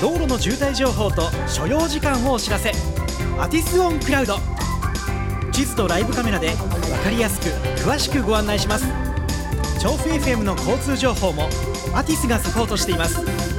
道路の渋滞情報と所要時間をお知らせ。アティスオンクラウド。地図とライブカメラで分かりやすく詳しくご案内します。調布 FM の交通情報もアティスがサポートしています。